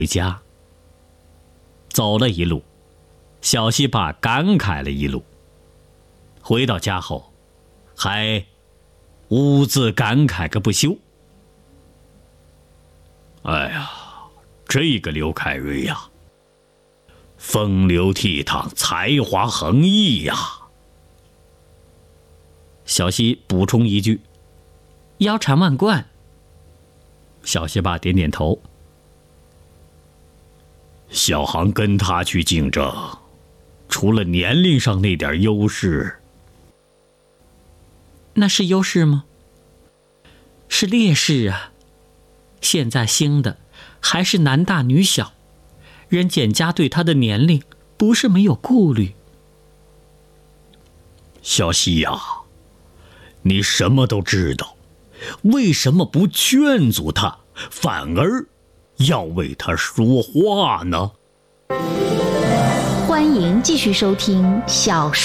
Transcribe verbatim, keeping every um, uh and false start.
回家。走了一路，小西巴感慨了一路。回到家后，还兀自感慨个不休。哎呀，这个刘凯瑞呀，风流倜傥，才华横溢呀。小西补充一句：腰缠万贯。小西巴点点头。小航跟他去竞争，除了年龄上那点优势，那是优势吗？是劣势啊。现在兴的还是男大女小，人简家对他的年龄不是没有顾虑。小西呀，你什么都知道，为什么不劝阻他，反而要为他说话呢？ 欢迎继续收听小说。